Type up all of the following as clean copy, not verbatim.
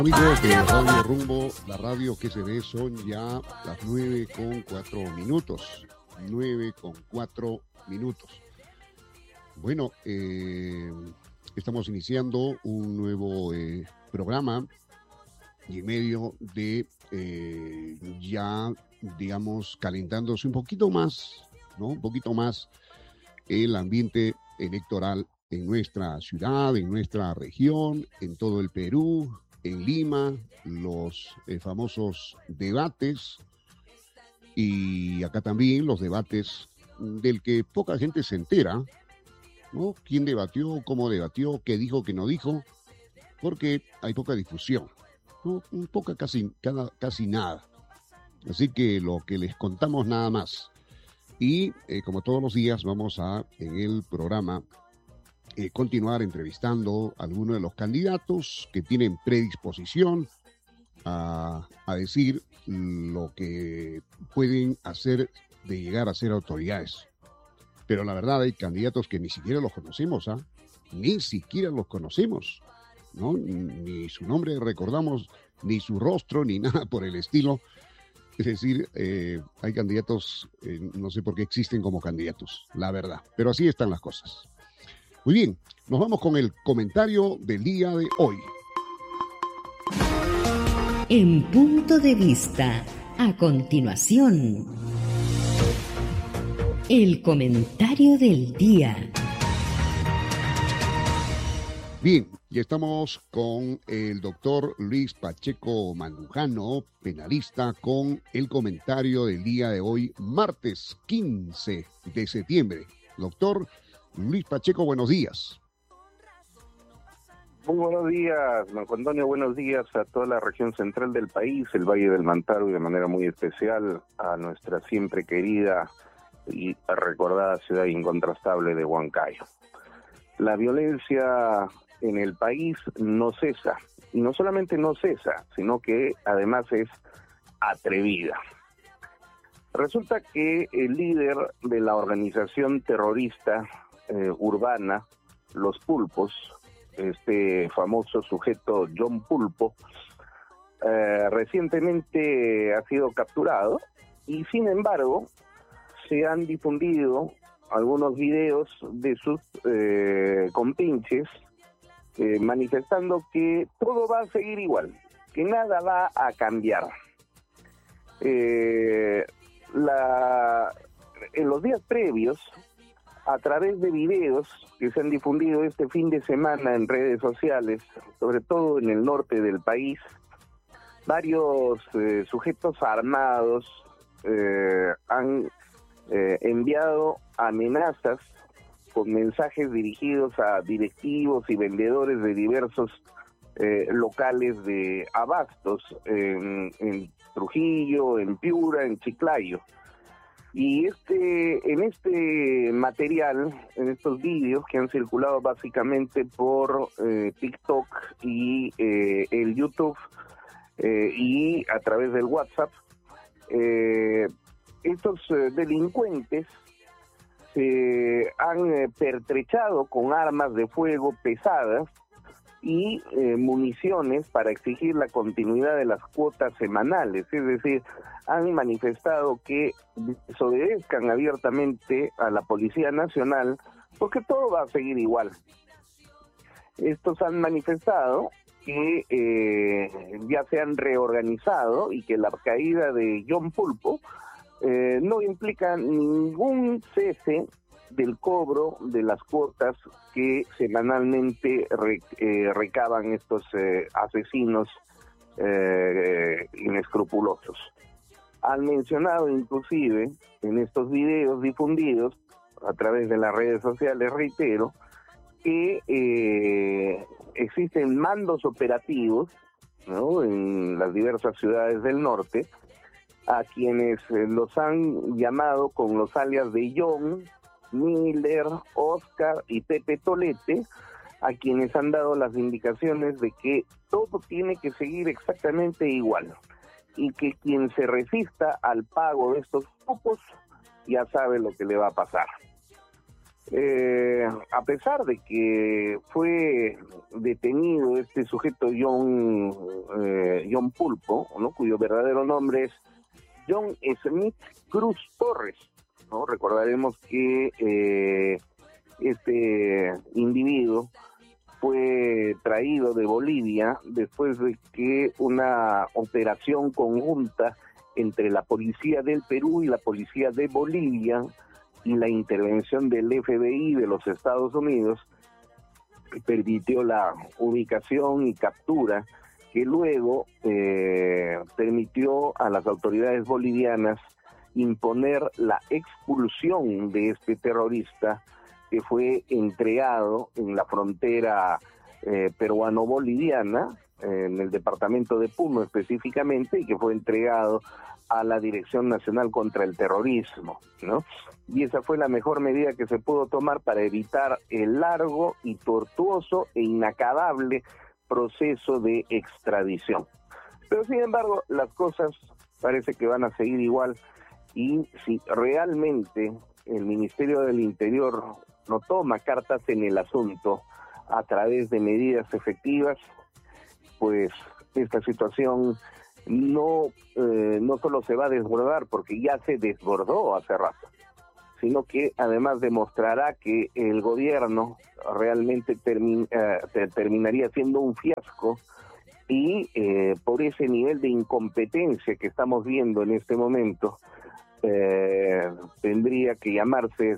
Amigos de Radio Rumbo, la radio que se ve, son ya las 9:04. 9:04. Bueno, estamos iniciando un nuevo programa y en medio de ya, digamos, calentándose un poquito más, ¿no? Un poquito más el ambiente electoral en nuestra ciudad, en nuestra región, en todo el Perú, en Lima, los famosos debates y acá también los debates del que poca gente se entera, ¿no? ¿Quién debatió, cómo debatió, qué dijo, qué no dijo? Porque hay poca difusión, ¿no? Casi nada. Así que lo que les contamos nada más. Y como todos los días vamos a, en el programa, continuar entrevistando a algunos de los candidatos que tienen predisposición a decir lo que pueden hacer de llegar a ser autoridades. Pero la verdad hay candidatos que ni siquiera los conocemos, ¿ah? Ni siquiera los conocemos, ¿no? Ni su nombre recordamos, ni su rostro, ni nada por el estilo. Es decir, hay candidatos, no sé por qué existen como candidatos, la verdad. Pero así están las cosas. Muy bien, nos vamos con el comentario del día de hoy. En Punto de Vista, a continuación, el comentario del día. Bien, y estamos con el doctor Luis Pacheco Mandujano, penalista, con el comentario del día de hoy, martes 15 de septiembre. Doctor Luis Pacheco, buenos días. Muy buenos días, Marco Antonio, buenos días a toda la región central del país, el Valle del Mantaro y de manera muy especial a nuestra siempre querida y recordada ciudad incontrastable de Huancayo. La violencia en el país no cesa, y no solamente no cesa, sino que además es atrevida. Resulta que el líder de la organización terrorista urbana, Los Pulpos, este famoso sujeto John Pulpo, recientemente ha sido capturado y sin embargo se han difundido algunos videos de sus compinches manifestando que todo va a seguir igual, que nada va a cambiar. En los días previos, a través de videos que se han difundido este fin de semana en redes sociales, sobre todo en el norte del país, varios sujetos armados han enviado amenazas con mensajes dirigidos a directivos y vendedores de diversos locales de abastos en Trujillo, en Piura, en Chiclayo. Y en este material, en estos vídeos que han circulado básicamente por TikTok y el YouTube y a través del WhatsApp, estos delincuentes se han pertrechado con armas de fuego pesadas y municiones para exigir la continuidad de las cuotas semanales, es decir, han manifestado que desobedezcan abiertamente a la Policía Nacional porque todo va a seguir igual. Estos han manifestado que ya se han reorganizado y que la caída de John Pulpo no implica ningún cese del cobro de las cuotas que semanalmente recaban estos asesinos inescrupulosos. Han mencionado inclusive en estos videos difundidos a través de las redes sociales, reitero, que existen mandos operativos, ¿no?, en las diversas ciudades del norte, a quienes los han llamado con los alias de John, Miller, Oscar y Pepe Tolete, a quienes han dado las indicaciones de que todo tiene que seguir exactamente igual y que quien se resista al pago de estos cupos ya sabe lo que le va a pasar. A pesar de que fue detenido este sujeto John Pulpo, ¿no?, cuyo verdadero nombre es John Smith Cruz Torres, ¿no? Recordaremos que este individuo fue traído de Bolivia después de que una operación conjunta entre la policía del Perú y la policía de Bolivia y la intervención del FBI de los Estados Unidos permitió la ubicación y captura que luego permitió a las autoridades bolivianas imponer la expulsión de este terrorista, que fue entregado en la frontera peruano-boliviana, en el departamento de Puno específicamente, y que fue entregado a la Dirección Nacional contra el Terrorismo, ¿no? Y esa fue la mejor medida que se pudo tomar para evitar el largo y tortuoso e inacabable proceso de extradición. Pero sin embargo, las cosas parece que van a seguir igual, y si realmente el Ministerio del Interior no toma cartas en el asunto a través de medidas efectivas, pues esta situación no solo se va a desbordar, porque ya se desbordó hace rato, sino que además demostrará que el gobierno realmente terminaría siendo un fiasco, y por ese nivel de incompetencia que estamos viendo en este momento, tendría que llamarse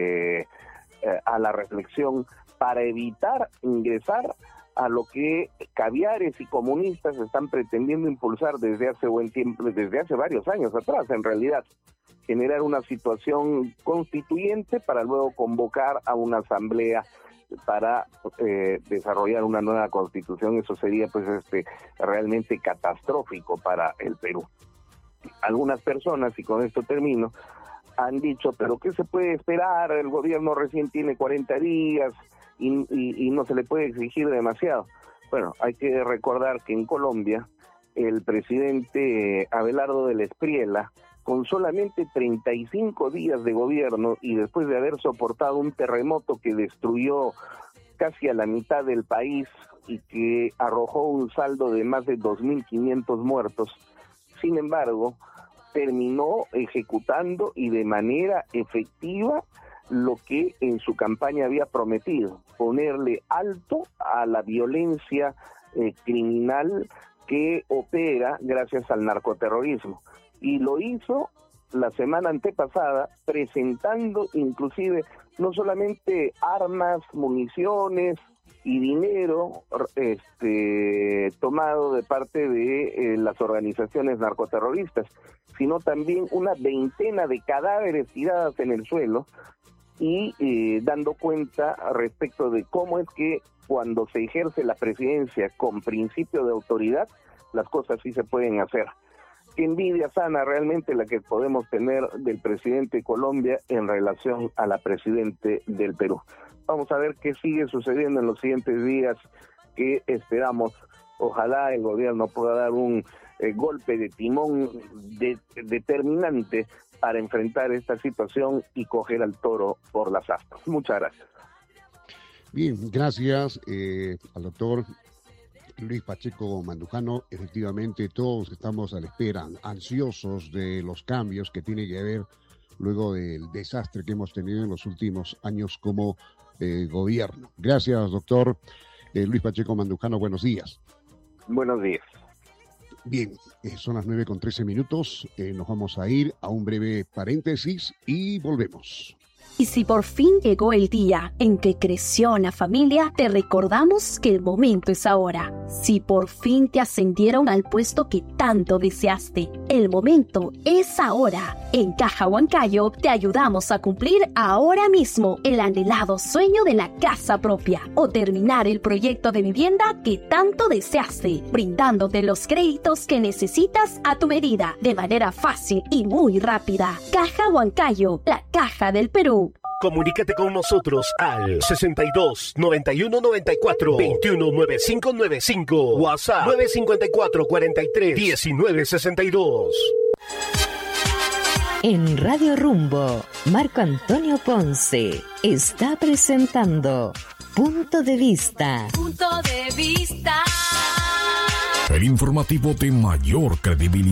a la reflexión para evitar ingresar a lo que caviares y comunistas están pretendiendo impulsar desde hace buen tiempo, desde hace varios años atrás, en realidad, generar una situación constituyente para luego convocar a una asamblea para desarrollar una nueva constitución. Eso sería pues realmente catastrófico para el Perú. Algunas personas, y con esto termino, han dicho, pero ¿qué se puede esperar? El gobierno recién tiene 40 días y no se le puede exigir demasiado. Bueno, hay que recordar que en Colombia el presidente Abelardo del Espriella, con solamente 35 días de gobierno y después de haber soportado un terremoto que destruyó casi a la mitad del país y que arrojó un saldo de más de 2.500 muertos, sin embargo, terminó ejecutando y de manera efectiva lo que en su campaña había prometido: ponerle alto a la violencia criminal que opera gracias al narcoterrorismo. Y lo hizo la semana antepasada, presentando inclusive no solamente armas, municiones y dinero tomado de parte de las organizaciones narcoterroristas, sino también una veintena de cadáveres tiradas en el suelo, y dando cuenta respecto de cómo es que cuando se ejerce la presidencia con principio de autoridad, las cosas sí se pueden hacer. Qué envidia sana realmente la que podemos tener del presidente de Colombia en relación a la presidente del Perú. Vamos a ver qué sigue sucediendo en los siguientes días, que esperamos. Ojalá el gobierno pueda dar un golpe de timón determinante para enfrentar esta situación y coger al toro por las astas. Muchas gracias. Bien, gracias al doctor Luis Pacheco Mandujano. Efectivamente, todos estamos a la espera, ansiosos de los cambios que tiene que haber luego del desastre que hemos tenido en los últimos años como gobierno. Gracias, doctor Luis Pacheco Mandujano. Buenos días. Buenos días. Bien, son las 9:13. Nos vamos a ir a un breve paréntesis y volvemos. Y si por fin llegó el día en que creció la familia, te recordamos que el momento es ahora. Si por fin te ascendieron al puesto que tanto deseaste, el momento es ahora. En Caja Huancayo te ayudamos a cumplir ahora mismo el anhelado sueño de la casa propia o terminar el proyecto de vivienda que tanto deseaste, brindándote los créditos que necesitas a tu medida, de manera fácil y muy rápida. Caja Huancayo, la caja del Perú. Comunícate con nosotros al 62 91 94 21 95 95, WhatsApp 954 43 19 62. En Radio Rumbo, Marco Antonio Ponce está presentando Punto de Vista. Punto de Vista. El informativo de mayor credibilidad.